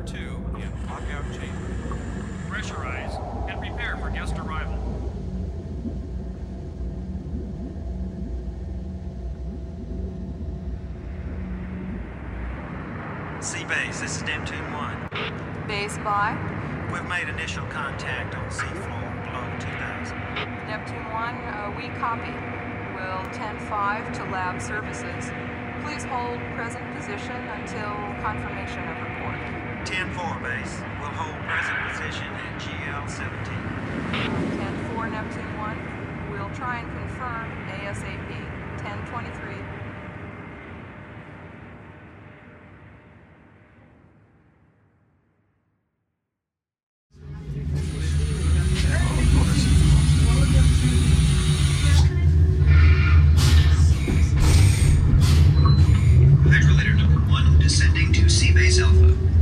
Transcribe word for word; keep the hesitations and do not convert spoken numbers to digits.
two in lockout chamber. Pressurize and prepare for guest arrival. Seabase, this is Neptune one. Base by We've made initial contact on seafloor below two thousand. Neptune one, uh, we copy. Will ten five to lab services. Please hold present position until confirmation of report. ten four, base. We'll hold present position at G L seventeen. ten four Neptune one, we'll try and confirm ASAP. ten twenty-three. Hydrolator number one descending to Seabase Alpha.